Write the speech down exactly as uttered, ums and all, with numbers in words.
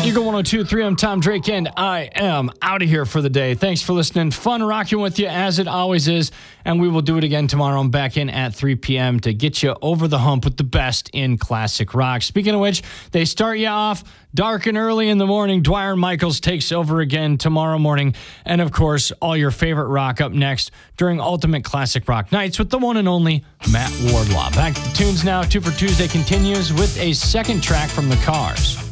Eagle one oh two point three, I'm Tom Drake, and I am out of here for the day. Thanks for listening. Fun rocking with you, as it always is, and we will do it again tomorrow. I'm back in at three p.m. to get you over the hump with the best in classic rock. Speaking of which, they start you off dark and early in the morning. Dwyer Michaels takes over again tomorrow morning. And, of course, all your favorite rock up next during Ultimate Classic Rock Nights with the one and only Matt Wardlaw. Back to the tunes now. Two for Tuesday continues with a second track from The Cars.